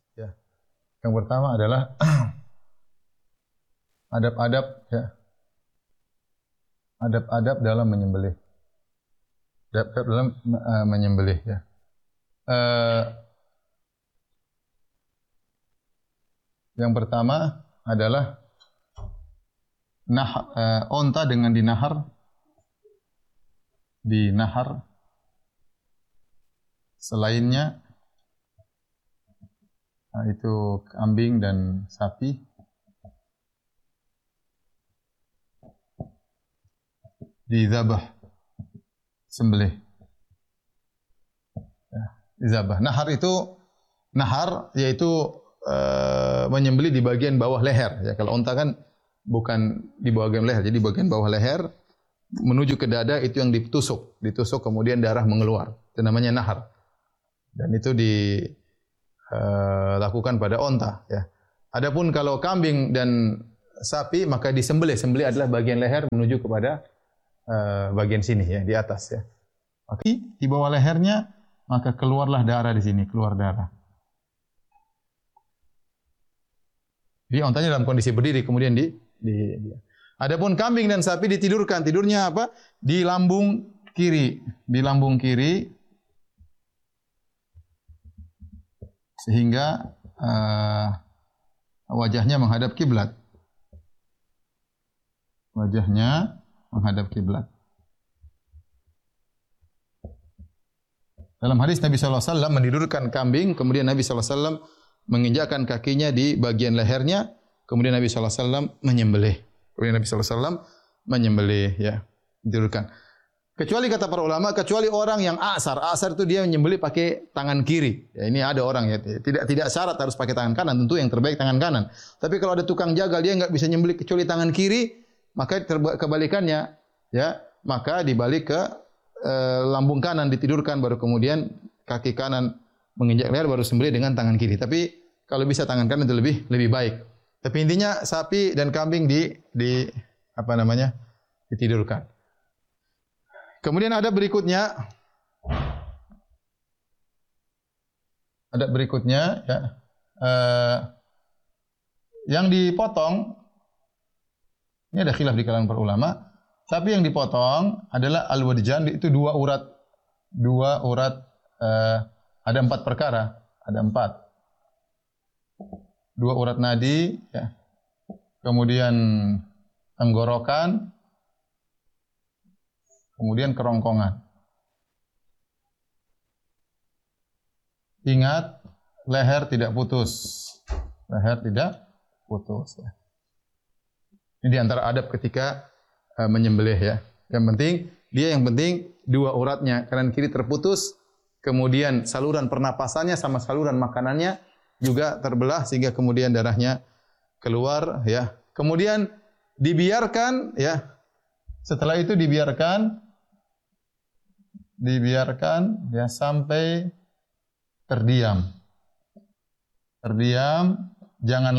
Ya. Yang pertama adalah adab-adab ya. Adab-adab dalam menyembelih. Adab-adab dalam menyembelih ya. Yang pertama adalah onta dengan dinahar. Selainnya itu kambing dan sapi dizabah, sembelih. Ya, dizabah. Nahar yaitu menyembelih di bagian bawah leher. Ya, kalau unta kan bukan di bagian leher, jadi bagian bawah leher menuju ke dada itu yang ditusuk kemudian darah mengeluar. Itu namanya nahar. Dan itu dilakukan pada unta. Ya. Adapun kalau kambing dan sapi maka disembelih. Sembelih adalah bagian leher menuju kepada bagian sini ya, di atas ya. Oke, di bawah lehernya maka keluarlah darah di sini, keluar darah. Jadi ontanya dalam kondisi berdiri kemudian adapun kambing dan sapi ditidurkan. Tidurnya apa? Di lambung kiri, sehingga wajahnya menghadap kiblat. Dalam hadis Nabi sallallahu alaihi wasallam menidurkan kambing, kemudian Nabi sallallahu alaihi wasallam menginjakkan kakinya di bagian lehernya, kemudian Nabi sallallahu alaihi wasallam menyembelih. Ya, tidurkan. Kecuali kata para ulama, kecuali orang yang asar itu dia menyembelih pakai tangan kiri. Ya, ini ada orang ya, tidak syarat harus pakai tangan kanan, tentu yang terbaik tangan kanan. Tapi kalau ada tukang jagal dia enggak bisa menyembelih kecuali tangan kiri, maka kebalikannya ya, maka dibalik ke lambung kanan ditidurkan, baru kemudian kaki kanan menginjak leher, baru sembelih dengan tangan kiri. Tapi kalau bisa tangan kanan itu lebih baik. Tapi intinya sapi dan kambing ditidurkan. Kemudian ada berikutnya ya, yang dipotong. Ini ada khilaf di kalangan para ulama. Tapi yang dipotong adalah al-wadjan, itu dua urat, ada 4 perkara, ada 4. 2 urat nadi, ya. Kemudian tenggorokan, kemudian kerongkongan. Ingat, leher tidak putus. Ya. Ini di antara adab ketika menyembelih ya. Yang penting 2 uratnya kanan kiri terputus, kemudian saluran pernapasannya sama saluran makanannya juga terbelah sehingga kemudian darahnya keluar ya. Kemudian dibiarkan ya. Setelah itu dibiarkan ya sampai terdiam. Jangan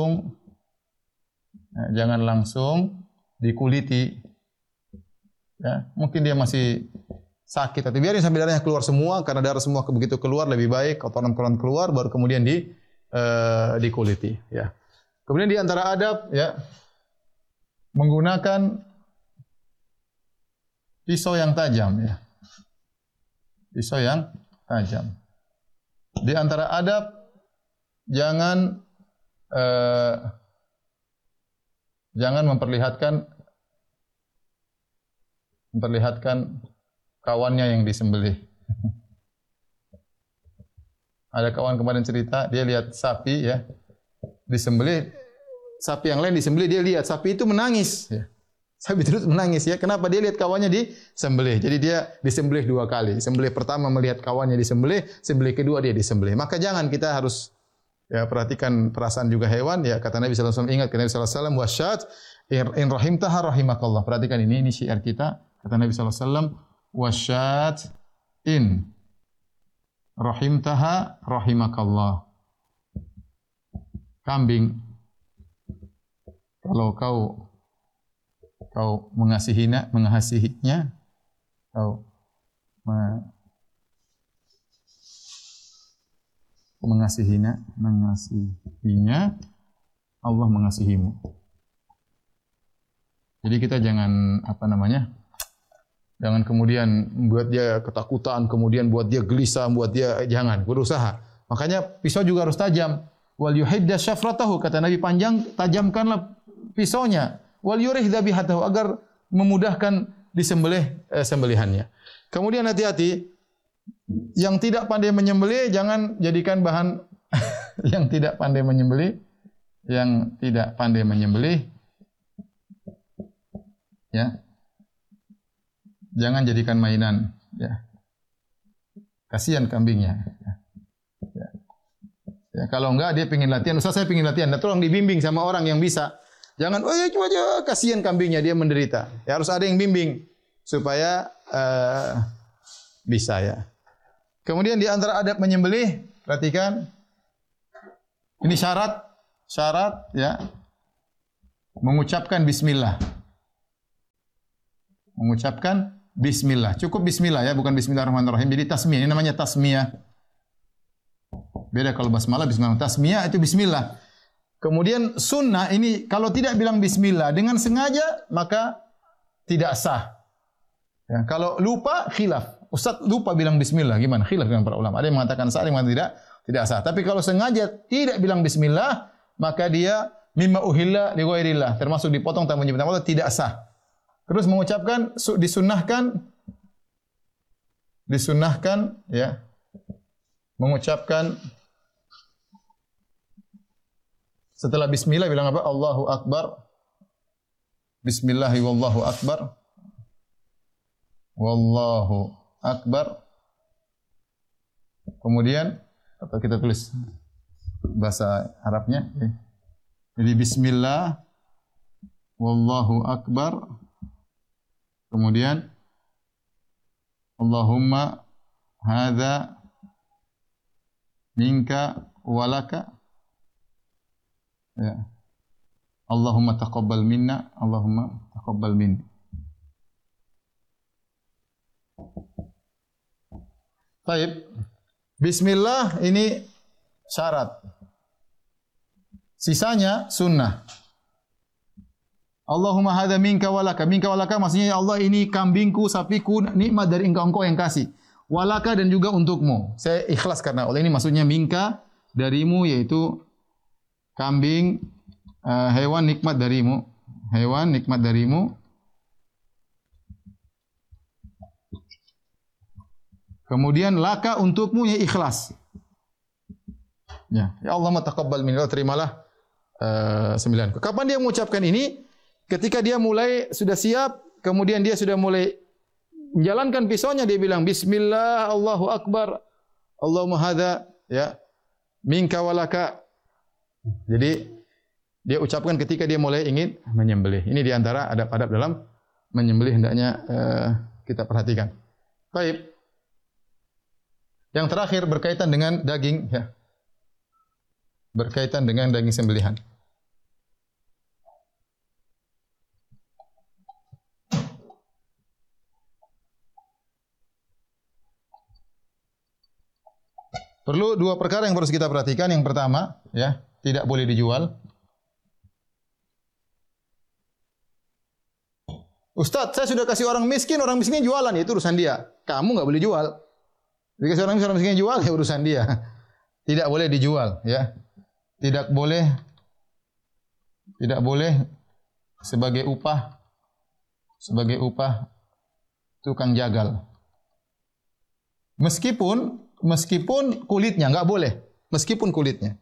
langsung dikuliti. Ya, mungkin dia masih sakit, tapi biarin sampai darahnya keluar semua, karena darah semua begitu keluar lebih baik, kotoran keluar baru kemudian dikuliti, ya. Kemudian di antara adab ya, menggunakan pisau yang tajam ya. Di antara adab jangan memperlihatkan kawannya yang disembelih. Ada kawan kemarin cerita, dia lihat sapi ya, disembelih, sapi yang lain disembelih, dia lihat sapi itu menangis ya. Sapi terus menangis ya. Kenapa? Dia lihat kawannya disembelih. Jadi dia disembelih 2 kali. Sembelih pertama melihat kawannya disembelih, sembelih kedua dia disembelih. Maka jangan, kita harus ya perhatikan perasaan juga hewan ya. Kata Nabi sallallahu alaihi wasallam, ingat Nabi sallallahu alaihi wasallam, wasyat in rahimtaha rahimakallah. Perhatikan ini syiar kita. Kata Nabi sallallahu alaihi wasallam, wasyat in rahimtaha rahimakallah. Kambing, kalau kau mengasihinya, kau mengasihinya, Allah mengasihimu. Jadi kita jangan jangan kemudian buat dia ketakutan, kemudian buat dia gelisah, buat dia jangan, berusaha. Makanya pisau juga harus tajam. Wal yuhidda syafratahu, kata Nabi, tajamkanlah pisaunya. Wal yurih dzabihatahu, agar memudahkan sembelihannya. Kemudian hati-hati, yang tidak pandai menyembelih jangan jadikan bahan yang tidak pandai menyembelih ya. Jangan jadikan mainan, ya. Kasihan kambingnya. Ya, kalau enggak dia pengin latihan, Ustaz saya pengin latihan, tolong dibimbing sama orang yang bisa. Jangan, oh ya coba aja, kasihan kambingnya dia menderita. Ya harus ada yang bimbing supaya bisa ya. Kemudian di antara adab menyembelih, perhatikan ini syarat ya. Mengucapkan bismillah. Mengucapkan bismillah. Cukup bismillah ya, bukan bismillahirrahmanirrahim. Jadi tasmiyah, ini namanya tasmiyah. Beda kalau basmalah, bismillah. Tasmiyah itu bismillah. Kemudian sunnah ini kalau tidak bilang bismillah dengan sengaja maka tidak sah. Ya, kalau lupa khilaf. Ustaz lupa bilang bismillah, gimana? Khilaf dengan para ulama. Ada yang mengatakan sah, ada yang mengatakan tidak sah. Tapi kalau sengaja tidak bilang bismillah, maka dia mimma uhilla li ghairillah, termasuk dipotong tanpa menyebut nama Allah, tidak sah. Terus mengucapkan disunahkan ya. Mengucapkan setelah bismillah bilang apa? Allahu akbar. Bismillahi wallahu akbar. Wallahu akbar. Kemudian atau kita tulis bahasa Arabnya. Jadi bismillah wallahu akbar. Kemudian Allahumma hadza minka walaka. Ya. Allahumma taqabbal minna, Allahumma taqabbal minni. Baik. Bismillah ini syarat. Sisanya sunnah. Allahumma hadza minka walaka. Minka walaka maksudnya ya Allah ini kambingku, sapiku, nikmat dari engkau yang kasih. Walaka dan juga untukmu. Saya ikhlas karena Allah ini maksudnya minka darimu, yaitu kambing, hewan nikmat darimu. Hewan nikmat darimu. Kemudian laka untukmu ya ikhlas. Ya Allah taqabbal minni, terimalah 9. Kapan dia mengucapkan ini? Ketika dia mulai sudah siap, kemudian dia sudah mulai menjalankan pisaunya, dia bilang bismillah, Allahu akbar, Allahumma hadza ya minka walaka. Jadi dia ucapkan ketika dia mulai ingin menyembelih. Ini di antara adab-adab dalam menyembelih hendaknya kita perhatikan. Baik. Yang terakhir berkaitan dengan daging ya. Berkaitan dengan daging sembelihan. Perlu 2 perkara yang harus kita perhatikan. Yang pertama, ya, tidak boleh dijual. Ustaz, saya sudah kasih orang miskin jualan, ya itu urusan dia. Kamu enggak boleh jual. Dikasih orang miskin jual, ya urusan dia. Tidak boleh dijual, ya. Tidak boleh sebagai upah tukang jagal. Meskipun kulitnya enggak boleh, meskipun kulitnya.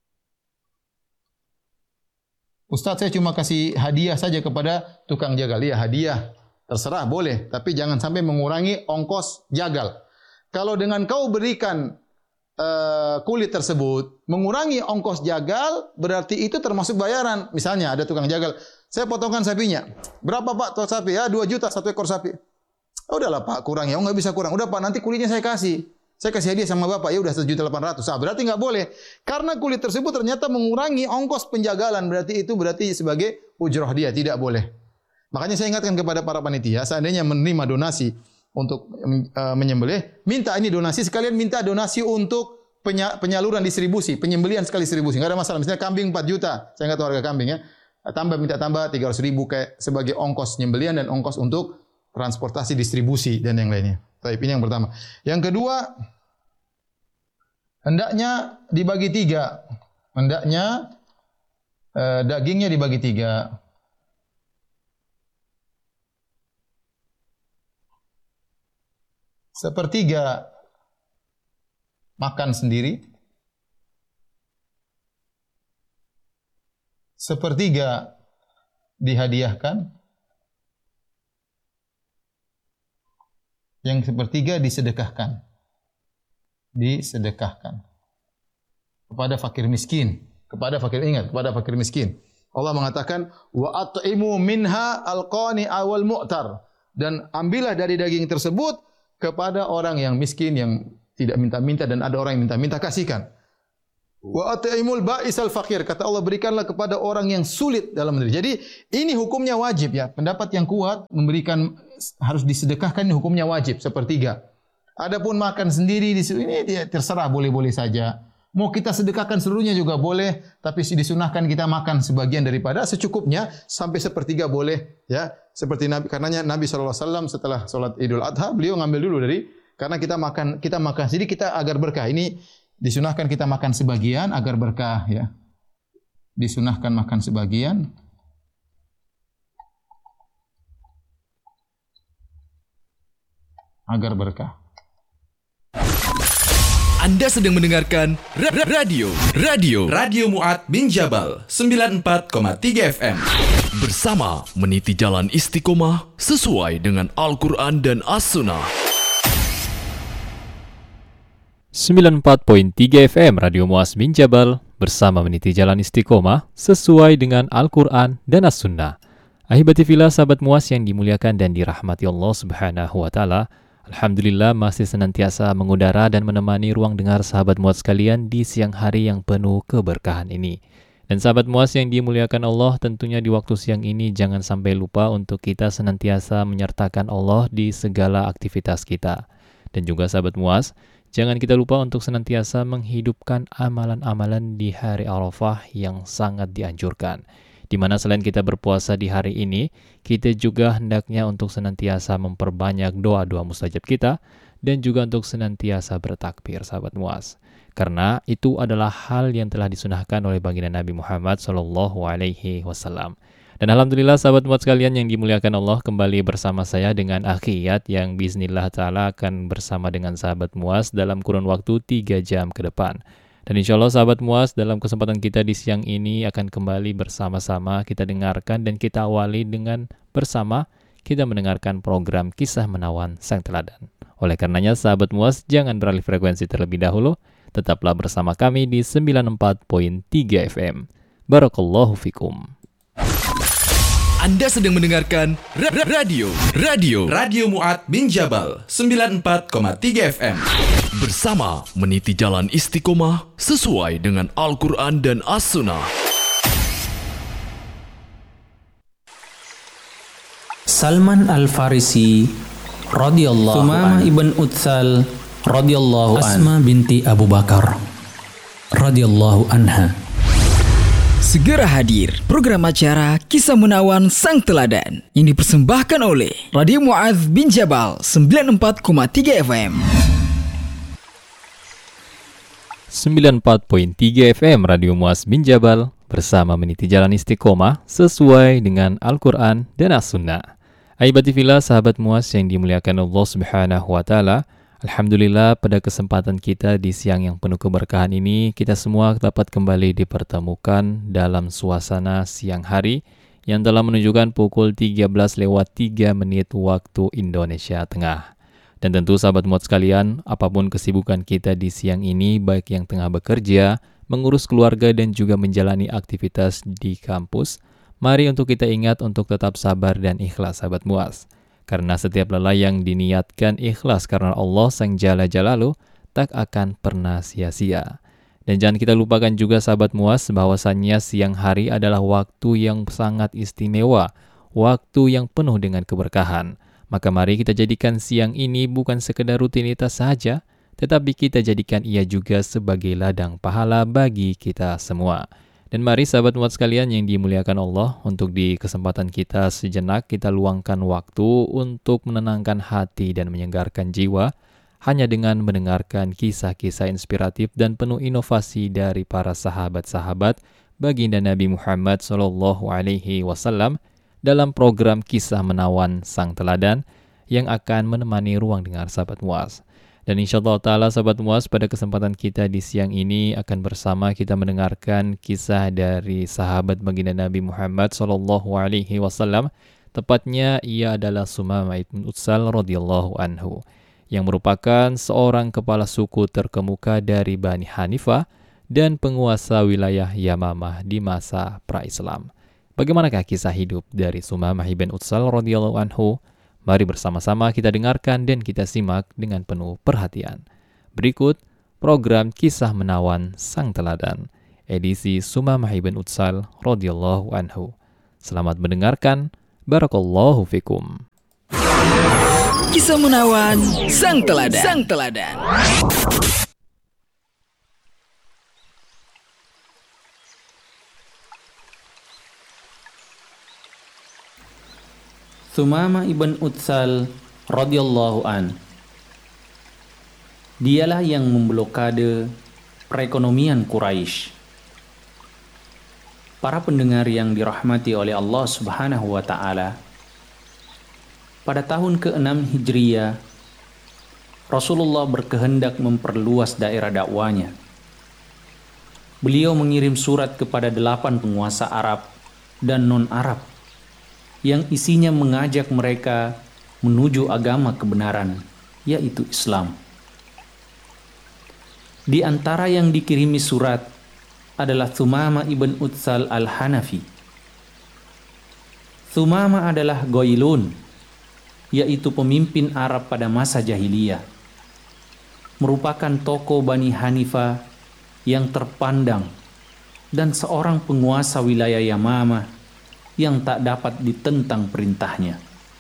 Ustaz, saya cuma kasih hadiah saja kepada tukang jagal. Ya, hadiah terserah boleh, tapi jangan sampai mengurangi ongkos jagal. Kalau dengan kau berikan kulit tersebut mengurangi ongkos jagal, berarti itu termasuk bayaran. Misalnya ada tukang jagal, saya potongkan sapinya. Berapa Pak tuh sapi? Ya 2 juta 1 ekor sapi. Oh, udahlah Pak, kurang ya. Oh, enggak bisa kurang. Udah Pak, nanti kulitnya saya kasih. Saya kasih hadiah sama Bapak, ya udah 1.800.000. Berarti enggak boleh. Karena kulit tersebut ternyata mengurangi ongkos penjagalan, berarti sebagai ujrah dia, tidak boleh. Makanya saya ingatkan kepada para panitia, seandainya menerima donasi untuk menyembelih, minta ini donasi sekalian minta donasi untuk penyaluran distribusi, penyembelian sekali distribusi. Enggak ada masalah. Misalnya kambing 4 juta, saya enggak tahu harga kambing ya. Minta tambah 300.000 kayak sebagai ongkos penyembelian dan ongkos untuk transportasi distribusi dan yang lainnya. Baik, ini yang pertama. Yang kedua, hendaknya dibagi 3. Hendaknya dagingnya dibagi 3. Sepertiga makan sendiri, sepertiga dihadiahkan, yang sepertiga disedekahkan. Disedekahkan kepada fakir miskin, kepada fakir miskin. Allah mengatakan wa at'imu minha al-qani'a wal mu'tar, dan ambillah dari daging tersebut kepada orang yang miskin yang tidak minta-minta dan ada orang yang minta-minta, kasihkan. Wa at'imul ba'isal fakir, kata Allah berikanlah kepada orang yang sulit dalam diri. Jadi ini hukumnya wajib ya. Pendapat yang kuat memberikan harus disedekahkan, ini hukumnya wajib sepertiga. Adapun makan sendiri di sini dia terserah, boleh-boleh saja. Mau kita sedekahkan seluruhnya juga boleh, tapi disunahkan kita makan sebagian daripada secukupnya sampai sepertiga boleh ya. Seperti Nabi, karenanya Nabi SAW setelah salat Idul Adha beliau ngambil dulu dari, karena kita makan sendiri kita agar berkah. Ini disunahkan kita makan sebagian agar berkah ya. Disunahkan makan sebagian agar berkah. Anda sedang mendengarkan Radio Mu'ad bin Jabal 94,3 FM. Bersama meniti jalan istiqomah sesuai dengan Al-Quran dan As-Sunnah. 94.3 FM Radio Mu'ad bin Jabal, bersama meniti jalan istiqomah sesuai dengan Al-Quran dan As-Sunnah. Ahibati fillah, sahabat Mu'ad yang dimuliakan dan dirahmati Allah Subhanahu wa Ta'ala, alhamdulillah masih senantiasa mengudara dan menemani ruang dengar sahabat Mu'ad sekalian di siang hari yang penuh keberkahan ini. Dan sahabat Mu'ad yang dimuliakan Allah, tentunya di waktu siang ini jangan sampai lupa untuk kita senantiasa menyertakan Allah di segala aktivitas kita. Dan juga sahabat Mu'ad, jangan kita lupa untuk senantiasa menghidupkan amalan-amalan di hari Arafah yang sangat dianjurkan. Di mana selain kita berpuasa di hari ini, kita juga hendaknya untuk senantiasa memperbanyak doa-doa mustajab kita dan juga untuk senantiasa bertakbir, sahabat Mu'az. Karena itu adalah hal yang telah disunahkan oleh baginda Nabi Muhammad SAW. Dan alhamdulillah sahabat Mu'az sekalian yang dimuliakan Allah, kembali bersama saya dengan Akhiyat yang biiznillah ta'ala akan bersama dengan sahabat Mu'az dalam kurun waktu 3 jam ke depan. Dan insya Allah sahabat Mu'az, dalam kesempatan kita di siang ini akan kembali bersama-sama kita dengarkan dan kita awali dengan bersama kita mendengarkan program Kisah Menawan Sang Teladan. Oleh karenanya sahabat Mu'az, jangan beralih frekuensi terlebih dahulu, tetaplah bersama kami di 94.3 FM. Barakallahu fikum. Anda sedang mendengarkan Radio Mu'ad bin Jabal 94,3 FM. Bersama meniti jalan istiqomah sesuai dengan Al-Quran dan As-Sunnah. Salman Al-Farisi radhiyallahu anhu, Sumamah ibn Utsal radhiyallahu anhu, Asma binti Abu Bakar radhiyallahu anha. Segera hadir program acara Kisah Menawan Sang Teladan yang dipersembahkan oleh Radio Mu'adz bin Jabal 94,3 FM. 94.3 FM Radio Mu'adz bin Jabal, bersama meniti jalan istiqomah sesuai dengan Al-Quran dan As-Sunnah. Ahibati fillah, sahabat Mu'adz yang dimuliakan Allah Subhanahu wa Ta'ala, alhamdulillah pada kesempatan kita di siang yang penuh keberkahan ini, kita semua dapat kembali dipertemukan dalam suasana siang hari yang telah menunjukkan pukul 13:03 waktu Indonesia Tengah. Dan tentu sahabat Mu'adz sekalian, apapun kesibukan kita di siang ini, baik yang tengah bekerja, mengurus keluarga dan juga menjalani aktivitas di kampus, mari untuk kita ingat untuk tetap sabar dan ikhlas sahabat Mu'adz. Karena setiap lelah yang diniatkan ikhlas karena Allah Sang Jalla Jalaluh tak akan pernah sia-sia. Dan jangan kita lupakan juga sahabat Mu'adz bahwasannya siang hari adalah waktu yang sangat istimewa, waktu yang penuh dengan keberkahan. Maka mari kita jadikan siang ini bukan sekedar rutinitas saja, tetapi kita jadikan ia juga sebagai ladang pahala bagi kita semua. Dan mari sahabat muat sekalian yang dimuliakan Allah, untuk di kesempatan kita sejenak kita luangkan waktu untuk menenangkan hati dan menyegarkan jiwa hanya dengan mendengarkan kisah-kisah inspiratif dan penuh inovasi dari para sahabat-sahabat baginda Nabi Muhammad SAW dalam program Kisah Menawan Sang Teladan yang akan menemani ruang dengar sahabat muas. Dan insyaallah ta'ala sahabat muas, pada kesempatan kita di siang ini akan bersama kita mendengarkan kisah dari sahabat baginda Nabi Muhammad SAW. Tepatnya ia adalah Sumamah ibn Utsal radhiyallahu anhu, yang merupakan seorang kepala suku terkemuka dari Bani Hanifah dan penguasa wilayah Yamamah di masa pra-Islam. Bagaimanakah kisah hidup dari Sumamah ibn Utsal radhiyallahu anhu? Mari bersama-sama kita dengarkan dan kita simak dengan penuh perhatian. Berikut program Kisah Menawan Sang Teladan, edisi Sumamah ibn Utsal radhiyallahu anhu. Selamat mendengarkan. Barakallahu fikum. Kisah Menawan Sang Teladan. Sang Teladan. Sumamah ibn Utsal radhiyallahu an. Dialah yang memblokade perekonomian Quraisy. Para pendengar yang dirahmati oleh Allah Subhanahu wa taala, pada tahun ke-6 Hijriah, Rasulullah berkehendak memperluas daerah dakwanya. Beliau mengirim surat kepada 8 penguasa Arab dan non-Arab yang isinya mengajak mereka menuju agama kebenaran, yaitu Islam. Di antara yang dikirimi surat adalah Sumamah ibn Utsal al-Hanafi. Sumamah adalah Goilun, yaitu pemimpin Arab pada masa jahiliyah. Merupakan tokoh Bani Hanifah yang terpandang dan seorang penguasa wilayah Yamamah yang tak dapat ditentang perintahnya.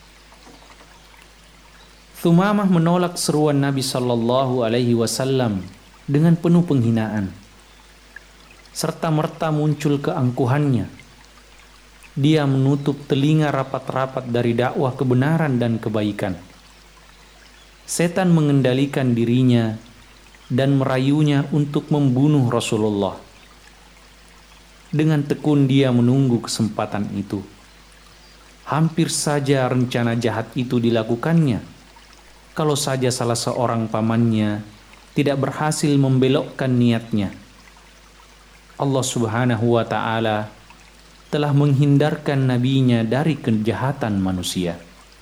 Sumamah menolak seruan Nabi SAW dengan penuh penghinaan. Serta-merta muncul keangkuhannya. Dia menutup telinga rapat-rapat dari dakwah kebenaran dan kebaikan. Setan mengendalikan dirinya dan merayunya untuk membunuh Rasulullah. Dengan tekun dia menunggu kesempatan itu. Hampir saja rencana jahat itu dilakukannya, kalau saja salah seorang pamannya tidak berhasil membelokkan niatnya. Allah Subhanahu wa ta'ala telah menghindarkan nabinya dari kejahatan manusia.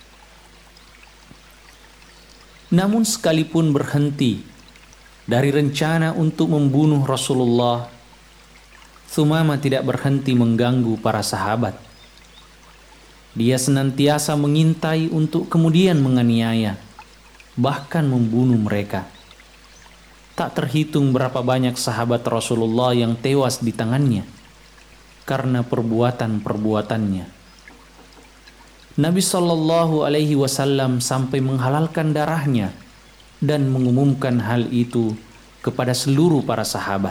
Namun sekalipun berhenti dari rencana untuk membunuh Rasulullah, Sumamah tidak berhenti mengganggu para sahabat. Dia senantiasa mengintai untuk kemudian menganiaya, bahkan membunuh mereka. Tak terhitung berapa banyak sahabat Rasulullah yang tewas di tangannya karena perbuatan-perbuatannya. Nabi SAW sampai menghalalkan darahnya dan mengumumkan hal itu kepada seluruh para sahabat.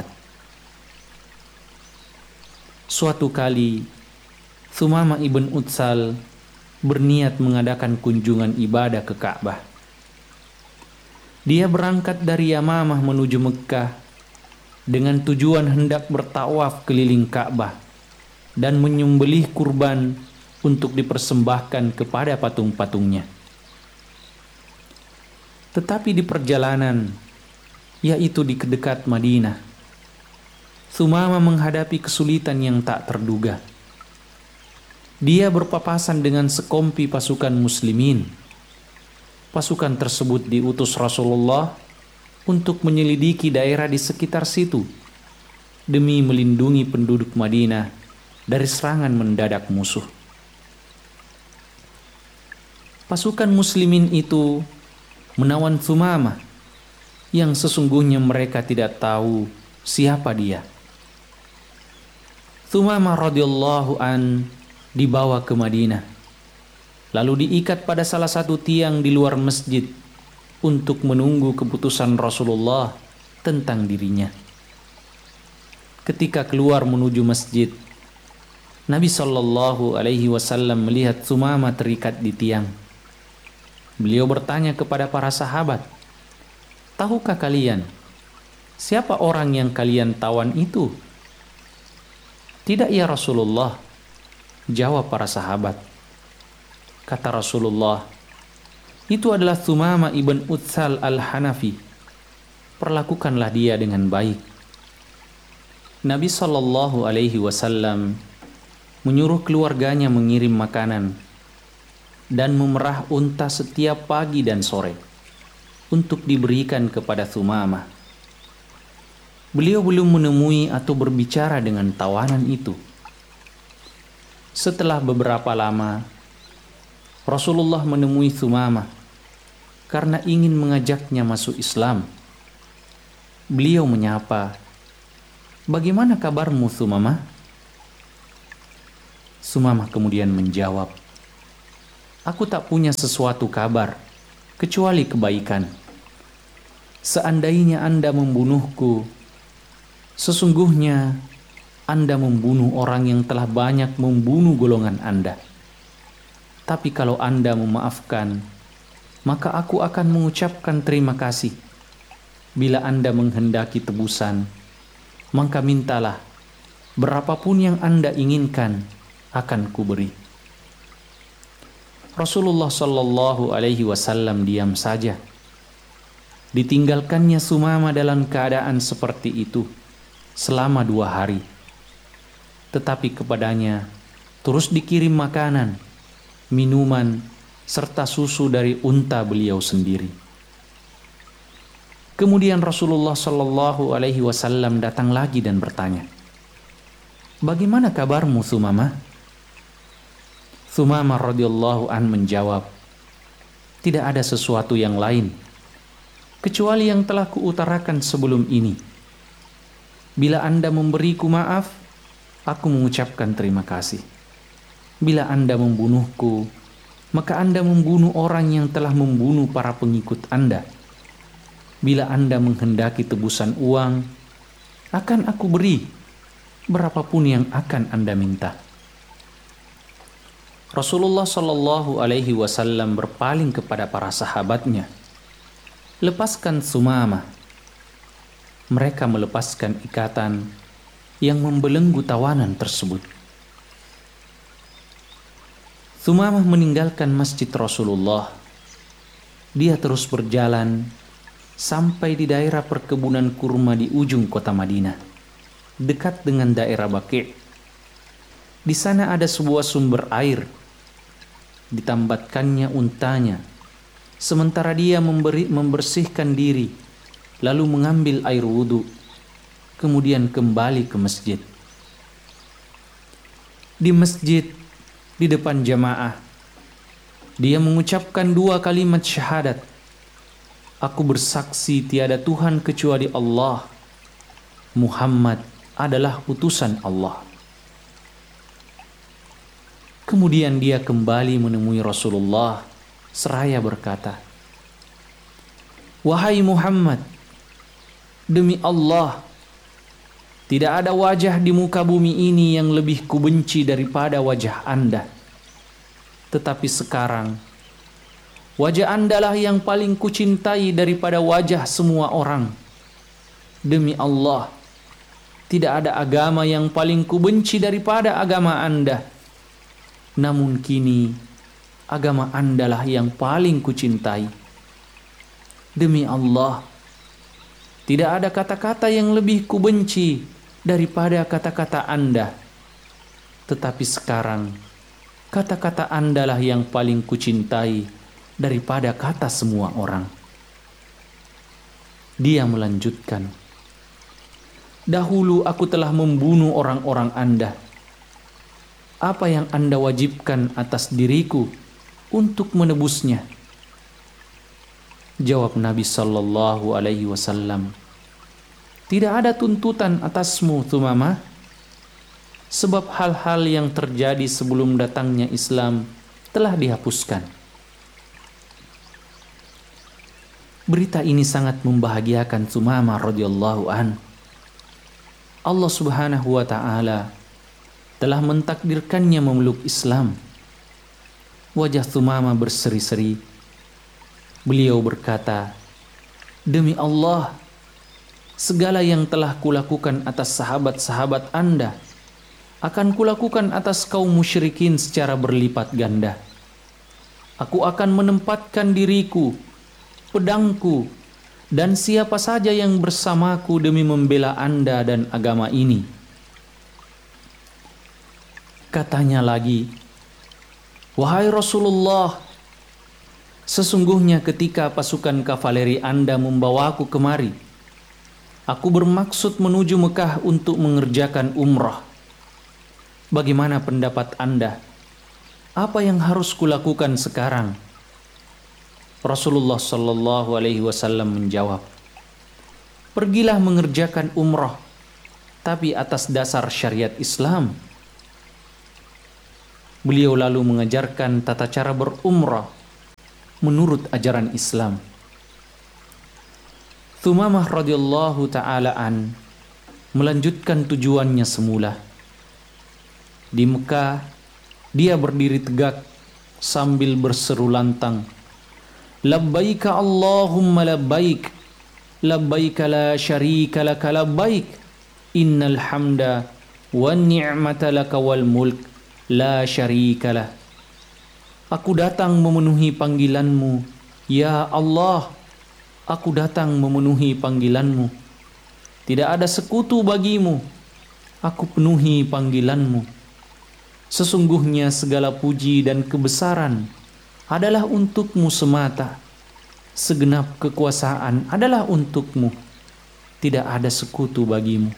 Suatu kali, Sumamah ibn Utsal berniat mengadakan kunjungan ibadah ke Ka'bah. Dia berangkat dari Yamamah menuju Mekkah dengan tujuan hendak bertawaf keliling Ka'bah dan menyembelih kurban untuk dipersembahkan kepada patung-patungnya. Tetapi di perjalanan, yaitu di dekat Madinah, Sumamah menghadapi kesulitan yang tak terduga. Dia berpapasan dengan sekompi pasukan muslimin. Pasukan tersebut diutus Rasulullah untuk menyelidiki daerah di sekitar situ demi melindungi penduduk Madinah dari serangan mendadak musuh. Pasukan muslimin itu menawan Sumamah yang sesungguhnya mereka tidak tahu siapa dia. Sumamah radhiyallahu an dibawa ke Madinah, lalu diikat pada salah satu tiang di luar masjid untuk menunggu keputusan Rasulullah tentang dirinya. Ketika keluar menuju masjid, Nabi SAW melihat Sumamah terikat di tiang. Beliau bertanya kepada para sahabat, "Tahukah kalian siapa orang yang kalian tawan itu?" "Tidak ya Rasulullah," jawab para sahabat. Kata Rasulullah, "Itu adalah Sumamah ibn Utsal al-Hanafi. Perlakukanlah dia dengan baik." Nabi SAW menyuruh keluarganya mengirim makanan dan memerah unta setiap pagi dan sore untuk diberikan kepada Sumamah. Beliau belum menemui atau berbicara dengan tawanan itu. Setelah beberapa lama, Rasulullah menemui Sumamah karena ingin mengajaknya masuk Islam. Beliau menyapa, "Bagaimana kabarmu, Sumamah?" Sumamah kemudian menjawab, "Aku tak punya sesuatu kabar kecuali kebaikan. Seandainya Anda membunuhku, sesungguhnya Anda membunuh orang yang telah banyak membunuh golongan Anda. Tapi kalau Anda memaafkan, maka aku akan mengucapkan terima kasih. Bila Anda menghendaki tebusan, maka mintalah, berapapun yang Anda inginkan akan kuberi." Rasulullah SAW diam saja. Ditinggalkannya Sumamah dalam keadaan seperti itu selama 2 hari. Tetapi kepadanya terus dikirim makanan, minuman, serta susu dari unta beliau sendiri. Kemudian Rasulullah SAW datang lagi dan bertanya, "Bagaimana kabarmu, Sumamah?" Sumamah radhiyallahu an menjawab, "Tidak ada sesuatu yang lain kecuali yang telah kuutarakan sebelum ini. Bila Anda memberiku maaf, aku mengucapkan terima kasih. Bila Anda membunuhku, maka Anda membunuh orang yang telah membunuh para pengikut Anda. Bila Anda menghendaki tebusan uang, akan aku beri berapapun yang akan Anda minta." Rasulullah SAW berpaling kepada para sahabatnya, "Lepaskan Sumamah." Mereka melepaskan ikatan yang membelenggu tawanan tersebut. Sumamah meninggalkan masjid Rasulullah. Dia terus berjalan sampai di daerah perkebunan kurma di ujung kota Madinah, dekat dengan daerah Baqi'. Di sana ada sebuah sumber air. Ditambatkannya untanya, sementara dia membersihkan diri, lalu mengambil air wudhu, kemudian kembali ke masjid. Di masjid, di depan jamaah, dia mengucapkan 2 kalimat syahadat. "Aku bersaksi tiada Tuhan kecuali Allah. Muhammad adalah utusan Allah." Kemudian dia kembali menemui Rasulullah seraya berkata, "Wahai Muhammad, demi Allah, tidak ada wajah di muka bumi ini yang lebih kubenci daripada wajah Anda. Tetapi sekarang, wajah Anda lah yang paling kucintai daripada wajah semua orang. Demi Allah, tidak ada agama yang paling kubenci daripada agama Anda. Namun kini, agama Anda lah yang paling kucintai. Demi Allah, tidak ada kata-kata yang lebih kubenci daripada kata-kata Anda. Tetapi sekarang, kata-kata Anda lah yang paling kucintai daripada kata semua orang." Dia melanjutkan, "Dahulu aku telah membunuh orang-orang Anda. Apa yang Anda wajibkan atas diriku untuk menebusnya?" Jawab Nabi SAW, "Tidak ada tuntutan atasmu, Sumamah, sebab hal-hal yang terjadi sebelum datangnya Islam telah dihapuskan." Berita ini sangat membahagiakan Sumamah radhiyallahu an. Allah Subhanahu wa taala telah mentakdirkannya memeluk Islam. Wajah Sumamah berseri-seri. Beliau berkata, "Demi Allah, segala yang telah kulakukan atas sahabat-sahabat Anda akan kulakukan atas kaum musyrikin secara berlipat ganda. Aku akan menempatkan diriku, pedangku, dan siapa saja yang bersamaku demi membela Anda dan agama ini." Katanya lagi, "Wahai Rasulullah, sesungguhnya ketika pasukan kavaleri Anda membawaku kemari, aku bermaksud menuju Mekah untuk mengerjakan umrah. Bagaimana pendapat Anda? Apa yang harus kulakukan sekarang?" Rasulullah sallallahu alaihi wasallam menjawab, "Pergilah mengerjakan umrah, tapi atas dasar syariat Islam." Beliau lalu mengajarkan tata cara berumrah menurut ajaran Islam. Sumamah radhiyallahu taala an melanjutkan tujuannya semula. Di Mekah, dia berdiri tegak sambil berseru lantang, "Labbaika Allahumma labbaik, labbaika la syarika laka labbaik, innal hamda wan ni'mata laka wal mulk la syarikalah." Aku datang memenuhi panggilanmu, ya Allah. Aku datang memenuhi panggilanmu. Tidak ada sekutu bagimu. Aku penuhi panggilanmu. Sesungguhnya segala puji dan kebesaran adalah untukmu semata. Segenap kekuasaan adalah untukmu. Tidak ada sekutu bagimu.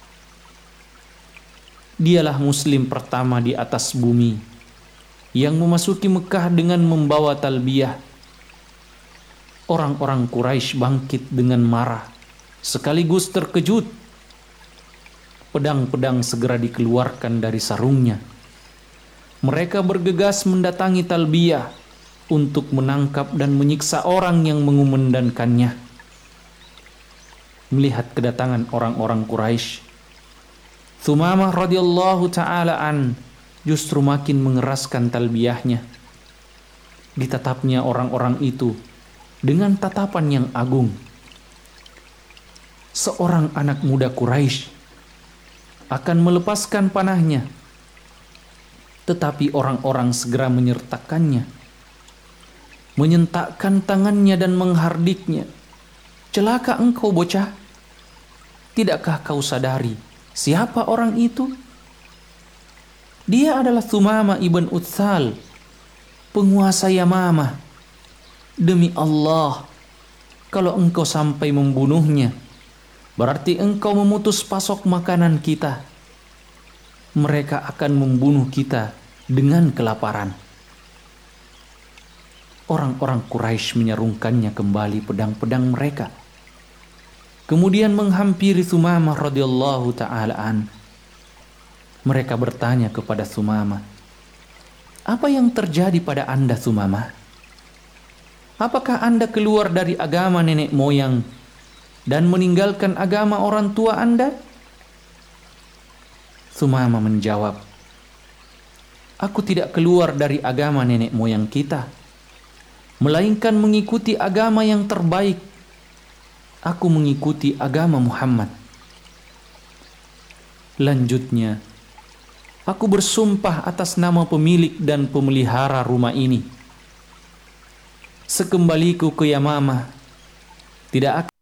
Dialah muslim pertama di atas bumi yang memasuki Mekah dengan membawa talbiyah. Orang-orang Quraisy bangkit dengan marah, sekaligus terkejut. Pedang-pedang segera dikeluarkan dari sarungnya. Mereka bergegas mendatangi talbiyah untuk menangkap dan menyiksa orang yang mengumandangkannya. Melihat kedatangan orang-orang Quraisy, Sumamah radhiyallahu taala an justru makin mengeraskan talbiyahnya. Ditatapnya orang-orang itu dengan tatapan yang agung. Seorang anak muda Quraisy akan melepaskan panahnya, tetapi orang-orang segera menyertakannya, menyentakkan tangannya dan menghardiknya. "Celaka engkau bocah, tidakkah kau sadari siapa orang itu? Dia adalah Sumamah ibn Utsal, penguasa Yamamah. Demi Allah, kalau engkau sampai membunuhnya, berarti engkau memutus pasok makanan kita. Mereka akan membunuh kita dengan kelaparan." Orang-orang Quraisy menyarungkannya kembali pedang-pedang mereka. Kemudian menghampiri Sumamah radhiyallahu taala an. Mereka bertanya kepada Sumamah, "Apa yang terjadi pada Anda, Sumamah? Apakah Anda keluar dari agama nenek moyang dan meninggalkan agama orang tua Anda?" Sumamah menjawab, "Aku tidak keluar dari agama nenek moyang kita, melainkan mengikuti agama yang terbaik. Aku mengikuti agama Muhammad." Lanjutnya, "Aku bersumpah atas nama pemilik dan pemelihara rumah ini, sekembaliku ke Yamamah, tidak